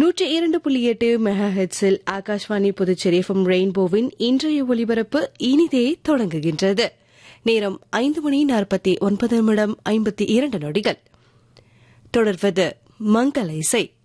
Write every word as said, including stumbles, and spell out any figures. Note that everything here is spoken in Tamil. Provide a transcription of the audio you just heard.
நூற்றி இரண்டு புள்ளி எட்டு மெகா ஹெட்ஸில் ஆகாஷ்வாணி புதுச்சேரி எஃப்எம் ரெயின்போவின் இன்றைய ஒலிபரப்பு இனிதே தொடங்குகின்றது. நேரம் ஐந்து மணி நாற்பத்தி ஒன்பது நிமிடம் ஐம்பத்தி இரண்டு நொடிகள். தொடர்வது மங்கள இசை.